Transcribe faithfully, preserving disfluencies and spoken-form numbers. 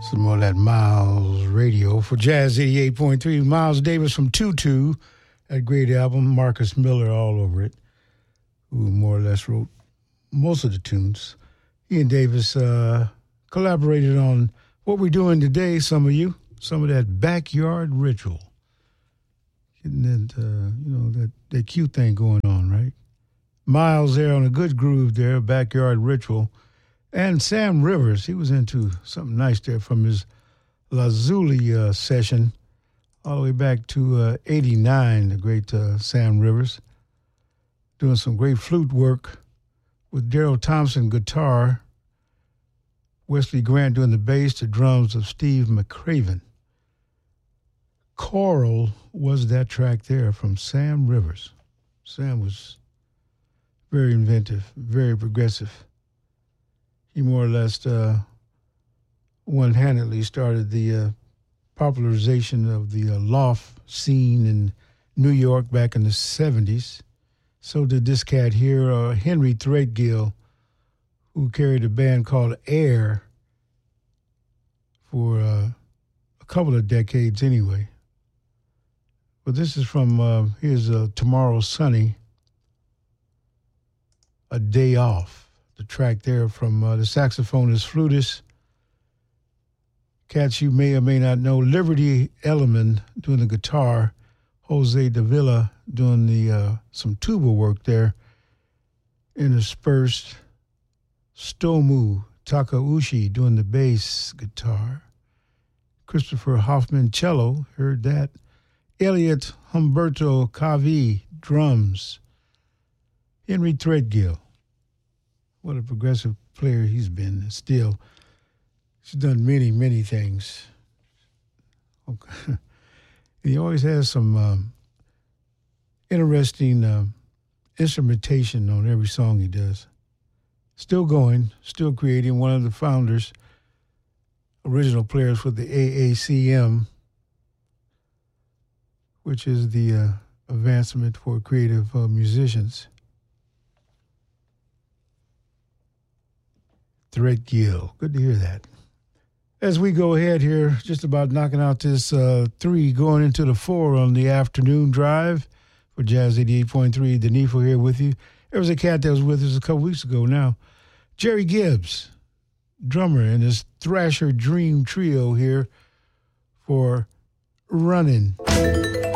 Some more of that Miles radio for Jazz eighty-eight point three. Miles Davis from Tutu, that great album. Marcus Miller all over it, who more or less wrote most of the tunes. He and Davis uh, collaborated on what we're doing today, some of you, some of that Backyard Ritual. Getting that, uh, you know, that, that cute thing going on, right? Miles there on a good groove there, Backyard Ritual. And Sam Rivers, he was into something nice there from his Lazuli uh, session all the way back to uh, eighty-nine, the great uh, Sam Rivers, doing some great flute work with Daryl Thompson guitar, Wesley Grant doing the bass, the drums of Steve McCraven. Choral was that track there from Sam Rivers. Sam was very inventive, very progressive. He more or less uh, one-handedly started the uh, popularization of the uh, loft scene in New York back in the seventies. So did this cat here, uh, Henry Threadgill, who carried a band called Air for uh, a couple of decades anyway. But this is from, uh, here's uh, Tomorrow Sunny, A Day Off. The track there from uh, the saxophonist, flutist, cats you may or may not know, Liberty Elliman doing the guitar, Jose Davila doing the uh, some tuba work there, interspersed, Stomu Takauchi doing the bass guitar, Christopher Hoffman cello, heard that, Elliot Humberto Cavi drums, Henry Threadgill. What a progressive player he's been. Still, he's done many, many things. Okay. He always has some um, interesting uh, instrumentation on every song he does. Still going, still creating. One of the founders, original players for the A A C M, which is the uh, advancement for creative uh, musicians. Threadgill. Good to hear that. As we go ahead here, just about knocking out this uh, three, going into the four on the afternoon drive for Jazz eighty-eight point three. Denifo here with you. There was a cat that was with us a couple weeks ago now. Jerry Gibbs, drummer in his Thrasher Dream Trio here for Running.